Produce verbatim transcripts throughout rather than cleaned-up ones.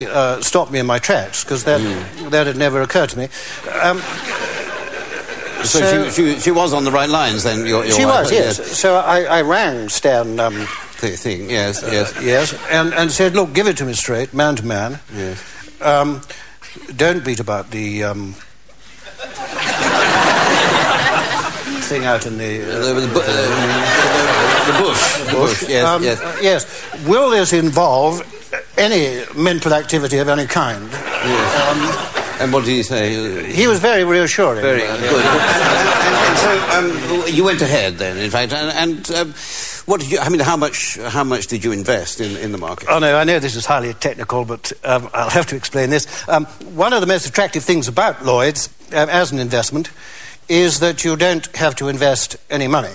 Uh, stopped me in my tracks, because that, mm. that had never occurred to me. Um, so so she, she, she was on the right lines then? Your, your she wife, was, yes. yes. So I, I rang Stan... Um, the thing, yes, yes. Uh, yes, and, and said, look, give it to me straight, man to man. Yes. Um, don't beat about the... Um, thing out in the... Uh, the, the, bu uh, the, the bush. The bush, yes, um, yes. Uh, yes. Will this involve any mental activity of any kind? Yes. Um, and what did he say? He was very reassuring. Very uh, good. and, and, and so um, you went ahead then, in fact, and, and um, what did you? I mean, how much? How much did you invest in, in the market? Oh no, I know this is highly technical, but um, I'll have to explain this. Um, one of the most attractive things about Lloyd's um, as an investment is that you don't have to invest any money.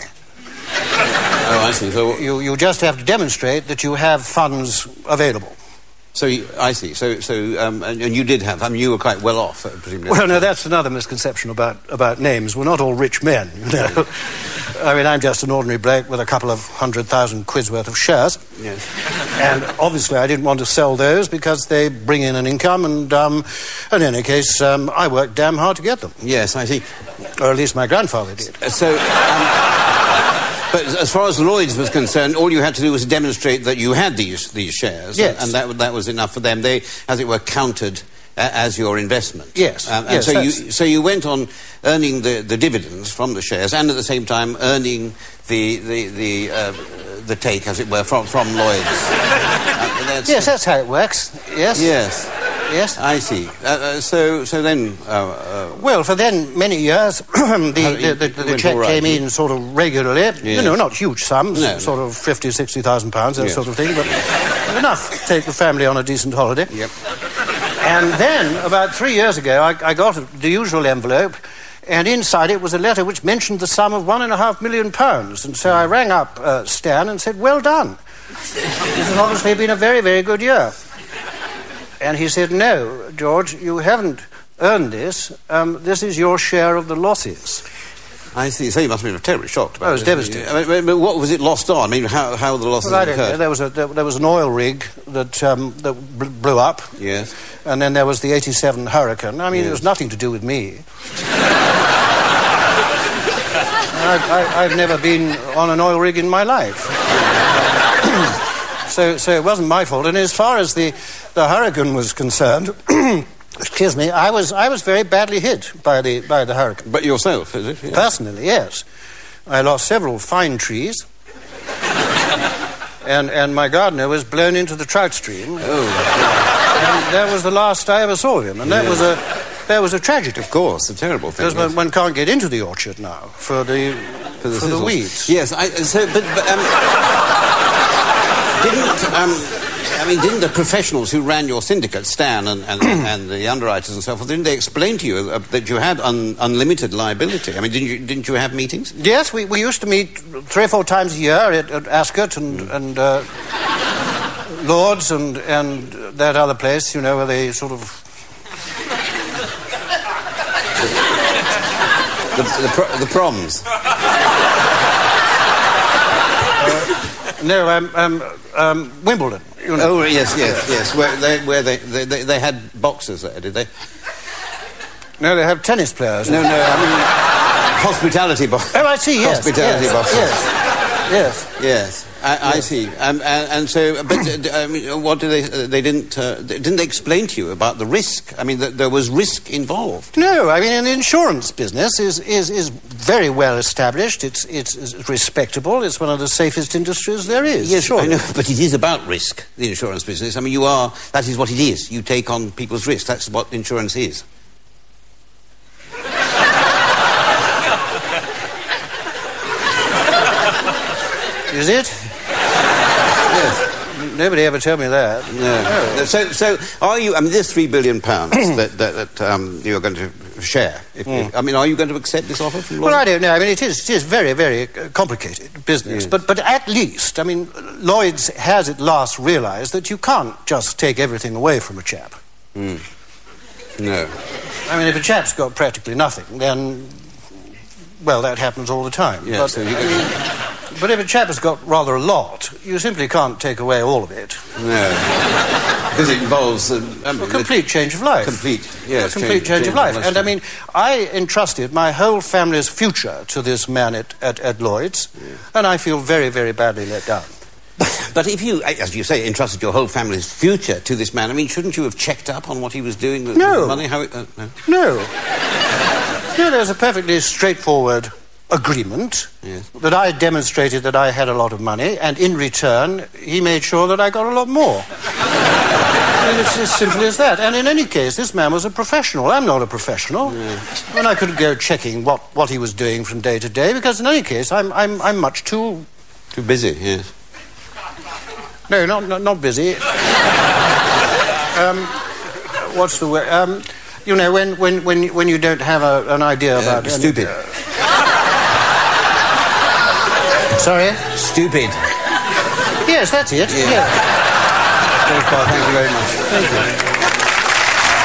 Oh, I see. So you you just have to demonstrate that you have funds available. So you, I see. So so um, and, and you did have. I mean, you were quite well off, presumably. Well, no, that's another misconception about about names. We're not all rich men, you know. I mean, I'm just an ordinary bloke with a couple of hundred thousand quid's worth of shares. Yes. And obviously, I didn't want to sell those because they bring in an income, and um, in any case, um, I worked damn hard to get them. Yes, I see. Or at least my grandfather did. Uh, so. Um, But as far as Lloyd's was concerned, all you had to do was demonstrate that you had these these shares, yes. and that that was enough for them. They, as it were, counted uh, as your investment. Yes. Um, and yes, so that's... you so you went on earning the, the dividends from the shares, and at the same time earning the the the, uh, the take, as it were, from from Lloyd's. uh, that's... Yes, that's how it works. Yes. Yes. Yes, I see. Uh, uh, so, so then. Uh, uh, well, for then many years, the, the, the, the cheque right. came in sort of regularly. Yes. You know, not huge sums, no, sort no. of fifty, sixty thousand pounds, that yes. sort of thing, but enough to take the family on a decent holiday. Yep. And then, about three years ago, I, I got the usual envelope, and inside it was a letter which mentioned the sum of one and a half million pounds. And so I rang up uh, Stan and said, "Well done. This has obviously been a very, very good year." And he said, "No, George, you haven't earned this. Um, this is your share of the losses." I see. So you must have been terribly shocked about it. I was devastated. I mean, what was it lost on? I mean, how, how the losses well, I don't occurred? know. There was, a, there, there was an oil rig that, um, that blew up. Yes. And then there was the eighty-seven Hurricane. I mean, yes. it was nothing to do with me. I, I, I've never been on an oil rig in my life. so, so it wasn't my fault. And as far as the, the Hurricane was concerned... Excuse me, I was I was very badly hit by the by the hurricane. But yourself, is it? Yes. Personally, yes. I lost several fine trees. and and my gardener was blown into the trout stream. Oh. And that was the last I ever saw of him. And that yes. was a that was a tragedy. Of course, a terrible thing. Because one, one can't get into the orchard now for the for the, for the weeds. Yes, I so but, but um, didn't um I mean, didn't the professionals who ran your syndicate, Stan and, and, and the underwriters and so forth, didn't they explain to you uh, that you had un, unlimited liability? I mean, didn't you, didn't you have meetings? Yes, we, we used to meet three or four times a year at, at Ascot and, mm. and uh, Lord's and, and that other place, you know, where they sort of... the, the, pro the proms. uh, no, um, um, um, Wimbledon. You know. Oh, yes, yes, yes. Where they, where they, they, they, they had boxers there, did they? No, they have tennis players. No, no, I mean, hospitality boxers. Oh, I see, yes. Hospitality yes, boxers. Yes, yes. Yes, I, I yes. see. Um, and, and so, but, I mean, what did they, uh, they didn't, uh, didn't they explain to you about the risk? I mean, that there was risk involved. No, I mean, an insurance business is, is, is very well established. It's, it's, it's respectable. It's one of the safest industries there is. Yes, sure. I know, but it is about risk, the insurance business. I mean, you are, that is what it is. You take on people's risk. That's what insurance is. Is it? Yes. Nobody ever told me that. No. no. So, so are you? I mean, there's three billion pounds that, that, that um, you're going to share. If, mm. if, I mean, are you going to accept this offer from Lloyd? Well, I don't know. I mean, it is, it is very, very complicated business. Yes. But, but at least, I mean, Lloyd's has at last realised that you can't just take everything away from a chap. Mm. No. I mean, if a chap's got practically nothing, then, well, that happens all the time. Yes. But, so you I mean, But if a chap has got rather a lot, you simply can't take away all of it. No. Because it involves... Uh, um, a complete change of life. Complete, yes. A complete change, change, change of life. Of and, I mean, I entrusted my whole family's future to this man at, at, at Lloyd's, yeah. and I feel very, very badly let down. But if you, as you say, entrusted your whole family's future to this man, I mean, shouldn't you have checked up on what he was doing with, no. with the money? How it, uh, no. No. No, there's a perfectly straightforward agreement yes. that I demonstrated that I had a lot of money, and in return, he made sure that I got a lot more. I mean, it's as simple as that. And in any case, this man was a professional. I'm not a professional. Yeah. And I couldn't go checking what, what he was doing from day to day, because in any case, I'm, I'm, I'm much too... Too busy, yes. No, not, not, not busy. um, what's the word? Um, you know, when, when, when, when you don't have a, an idea about... Uh, stupid. Any, uh... Sorry? Stupid. Yes, that's it. Yeah. Yeah. Thank you very much. Thank you.